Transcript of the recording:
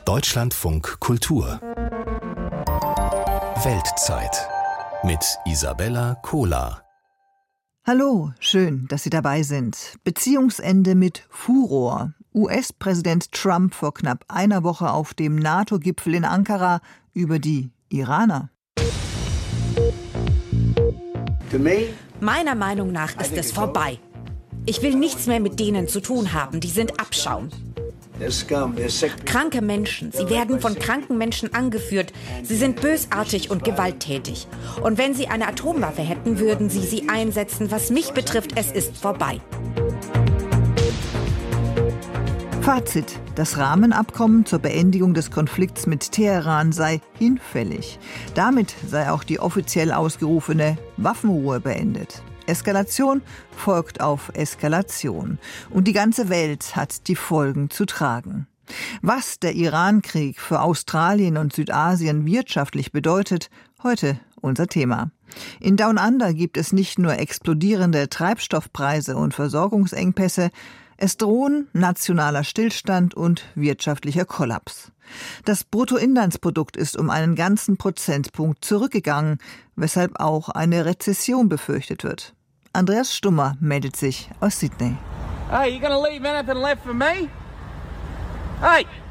Deutschlandfunk Kultur Weltzeit mit Isabella Kohler. Hallo, schön, dass Sie dabei sind. Beziehungsende mit Furor. US-Präsident Trump vor knapp einer Woche auf dem NATO-Gipfel in Ankara über die Iraner. Meiner Meinung nach ist es vorbei. Ich will nichts mehr mit denen zu tun haben, die sind Abschaum. Kranke Menschen, sie werden von kranken Menschen angeführt. Sie sind bösartig und gewalttätig. Und wenn sie eine Atomwaffe hätten, würden sie einsetzen. Was mich betrifft, es ist vorbei. Fazit: Das Rahmenabkommen zur Beendigung des Konflikts mit Teheran sei hinfällig. Damit sei auch die offiziell ausgerufene Waffenruhe beendet. Eskalation folgt auf Eskalation. Und die ganze Welt hat die Folgen zu tragen. Was der Iran-Krieg für Australien und Südasien wirtschaftlich bedeutet, heute unser Thema. In Down Under gibt es nicht nur explodierende Treibstoffpreise und Versorgungsengpässe, es drohen nationaler Stillstand und wirtschaftlicher Kollaps. Das Bruttoinlandsprodukt ist um einen ganzen Prozentpunkt zurückgegangen, weshalb auch eine Rezession befürchtet wird. Andreas Stummer meldet sich aus Sydney. Hey, you gonna leave anything left for me? Hey!